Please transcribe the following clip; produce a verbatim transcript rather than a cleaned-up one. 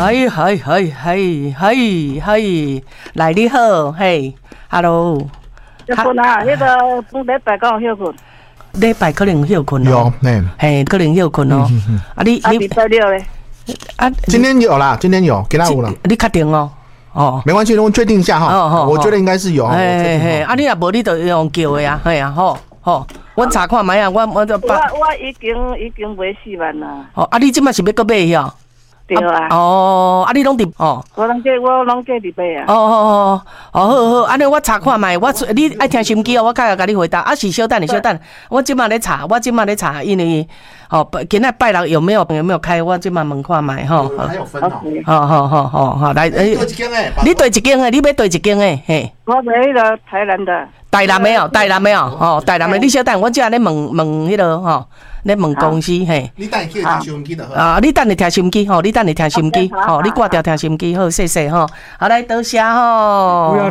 嗨嗨嗨嗨嗨嗨，来你好，嘿 ，Hello。 休困啊，迄个本礼拜敢有休困？ 礼拜可能休困有哦， 嘿， 嘿，可能休困哦。啊，你啊， 你礼拜六咧？ 啊， 今天有啦，今天有，给他有了， 你确定哦？哦， 没关系，我们确定一下哦哦哈。 哦我觉得应该是有，我嘿确定嘿嘿， 哦啊，你若无你就用叫的啊，嘿啊，吼吼，阮查看卖啊，我我就我我已经已经买四万啦。 哦，啊，你即摆是要搁买哟？ 对啊。 哦，啊，你拢伫哦。 我拢计我拢计伫买啊。 哦哦哦哦，好好，安尼我查看卖，我你爱听心机哦，我较会甲你回答。啊是，稍等稍等，我即马咧查，我即马咧查，因为哦，今仔拜六有没有有没有开？我即马问看卖吼。 还有分哦。 好好好好好，来，诶， 对一间诶， 你对一间诶，你要对一间诶，嘿。 我买迄个台南的。 台南没有，台南没有，哦，台南的，你稍等，我即下咧问问迄个吼，咧问公司嘿。 你等去听收音机就好。 啊，你等你听收音机吼，你等你听收音机吼，你挂掉听收音机好，谢谢吼，好来多谢吼。